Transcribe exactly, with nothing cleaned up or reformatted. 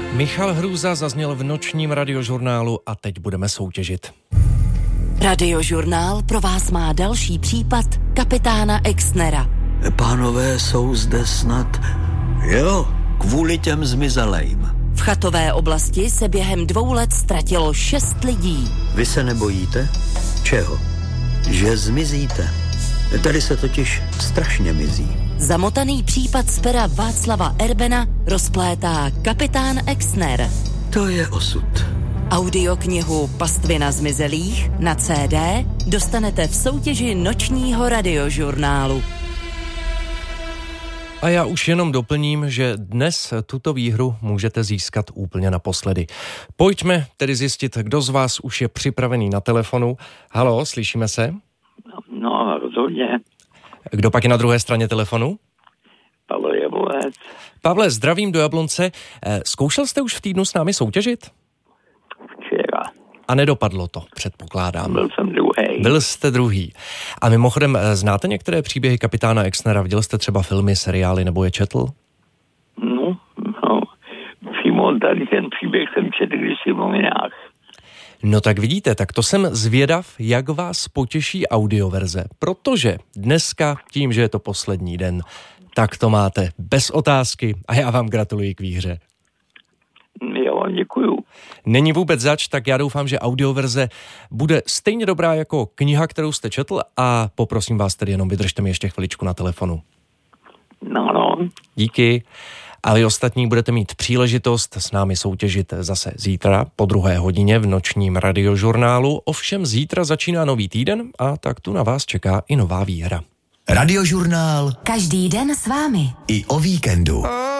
Michal Hrůza zazněl v nočním radiožurnálu a teď budeme soutěžit. Radiožurnál pro vás má další případ kapitána Exnera. Pánové, jsou zde snad... Jo, kvůli těm zmizelejm. V chatové oblasti se během dvou let ztratilo šest lidí. Vy se nebojíte? Čeho? Že zmizíte. Tady se totiž strašně mizí. Zamotaný případ z pera Václava Erbena rozplétá kapitán Exner. To je osud. Audioknihu Pastvina zmizelých na cé dé dostanete v soutěži nočního radiožurnálu. A já už jenom doplním, že dnes tuto výhru můžete získat úplně naposledy. Pojďme tedy zjistit, kdo z vás už je připravený na telefonu. Haló, slyšíme se? No, rozhodně. Kdo pak je na druhé straně telefonu? Pavel Jablonec. Pavle, zdravím do Jablonce. Zkoušel jste už v týdnu s námi soutěžit? Včera. A nedopadlo to, předpokládám. Byl jsem druhý. Byl jste druhý. A mimochodem, znáte některé příběhy kapitána Exnera? Viděl jste třeba filmy, seriály nebo je četl? No, no. Přímo tady ten příběh jsem četl kdysi v novinách. No tak vidíte, tak to jsem zvědav, jak vás potěší audioverze, protože dneska, tím, že je to poslední den, tak to máte bez otázky a já vám gratuluji k výhře. Já vám děkuju. Není vůbec zač, tak já doufám, že audioverze bude stejně dobrá jako kniha, kterou jste četl a poprosím vás tedy jenom vydržte mi ještě chviličku na telefonu. No, no. Díky. A vy ostatní budete mít příležitost s námi soutěžit zase zítra po druhé hodině v nočním radiožurnálu. Ovšem zítra začíná nový týden a tak tu na vás čeká i nová výhra. Radiožurnál. Každý den s vámi. I o víkendu.